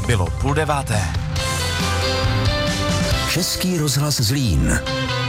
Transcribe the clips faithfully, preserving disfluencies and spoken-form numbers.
Bylo půl deváté. Český rozhlas Zlín.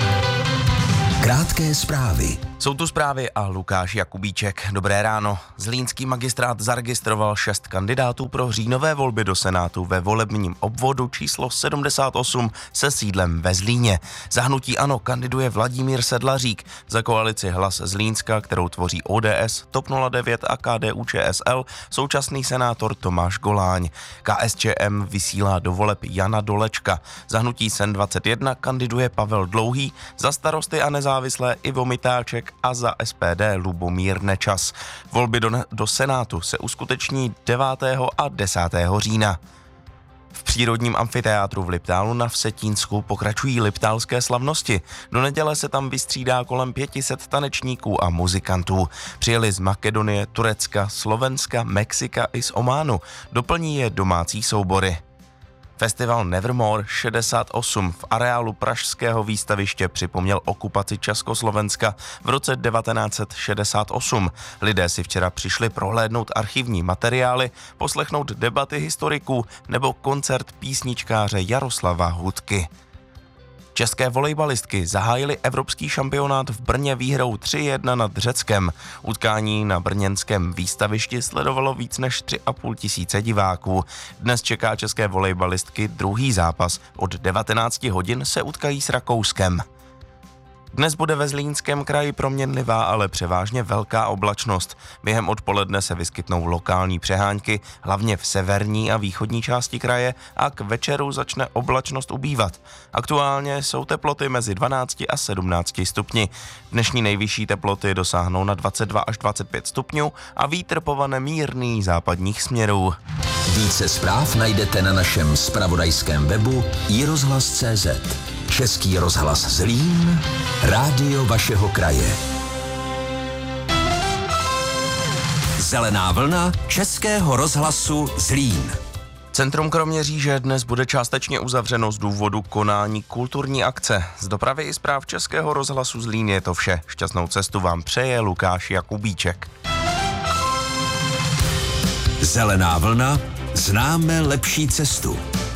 Krátké zprávy. Jsou tu zprávy a Lukáš Jakubíček. Dobré ráno. Zlínský magistrát zaregistroval šest kandidátů pro říjnové volby do Senátu ve volebním obvodu číslo sedmdesát osm se sídlem ve Zlíně. Za hnutí ANO kandiduje Vladimír Sedlařík, za koalici Hlas Zlínska, kterou tvoří O D S, TOP nula devět a K D U Č S L, současný senátor Tomáš Goláň. K S Č M vysílá do voleb Jana Dolečka. Za hnutí S E N dvacet jedna kandiduje Pavel Dlouhý, za Starosty a nezávislé Ivo Mitáček a za S P D Lubomír Nečas. Volby do, do Senátu se uskuteční devátého a desátého října. V přírodním amfiteátru v Liptálu na Vsetínsku pokračují liptálské slavnosti. Do neděle se tam vystřídá kolem pět set tanečníků a muzikantů. Přijeli z Makedonie, Turecka, Slovenska, Mexika i z Ománu. Doplní je domácí soubory. Festival Nevermore šedesát osm v areálu pražského výstaviště připomněl okupaci Československa v roce devatenáct set šedesát osm. Lidé si včera přišli prohlédnout archivní materiály, poslechnout debaty historiků nebo koncert písničkáře Jaroslava Hudky. České volejbalistky zahájily evropský šampionát v Brně výhrou tři jedna nad Řeckem. Utkání na brněnském výstavišti sledovalo víc než tři a půl tisíce diváků. Dnes čeká české volejbalistky druhý zápas. Od devatenáct hodin se utkají s Rakouskem. Dnes bude ve Zlínském kraji proměnlivá, ale převážně velká oblačnost. Během odpoledne se vyskytnou lokální přehánky, hlavně v severní a východní části kraje, a k večeru začne oblačnost ubývat. Aktuálně jsou teploty mezi dvanácti a sedmnácti stupni. Dnešní nejvyšší teploty dosáhnou na dvacet dva až dvacet pět stupňů a vítr povane mírný západních směrů. Více zpráv najdete na našem zpravodajském webu i rozhlas tečka cé zet. Český rozhlas Zlín, rádio vašeho kraje. Zelená vlna Českého rozhlasu Zlín. Centrum Kroměříže dnes bude částečně uzavřeno z důvodu konání kulturní akce. Z dopravy i zpráv Českého rozhlasu Zlín je to vše. Šťastnou cestu vám přeje Lukáš Jakubíček. Zelená vlna, známe lepší cestu.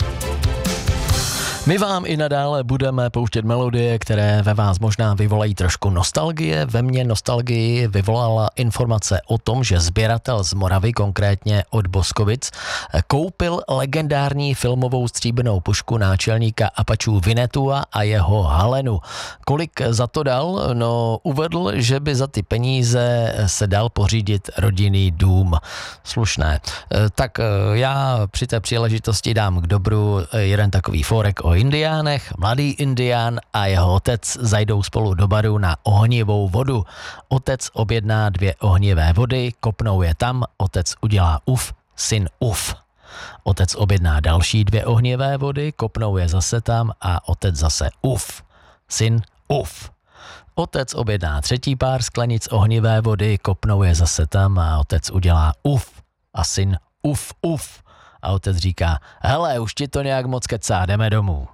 My vám i nadále budeme pouštět melodie, které ve vás možná vyvolají trošku nostalgie. Ve mně nostalgii vyvolala informace o tom, že sběratel z Moravy, konkrétně od Boskovic, koupil legendární filmovou stříbrnou pušku náčelníka Apačů Vinetua a jeho Halenu. Kolik za to dal? No, uvedl, že by za ty peníze se dal pořídit rodinný dům. Slušné. Tak já při té příležitosti dám k dobru jeden takový fórek o indiánech. Mladý indián a jeho otec zajdou spolu do baru na ohnivou vodu. Otec objedná dvě ohnivé vody, kopnou je tam, otec udělá uf, syn uf. Otec objedná další dvě ohnivé vody, kopnou je zase tam a otec zase uf, syn uf. Otec objedná třetí pár sklenic ohnivé vody, kopnou je zase tam a otec udělá uf a syn uf, uf. A otec říká, hele, už ti to nějak moc kecá, jdeme domů.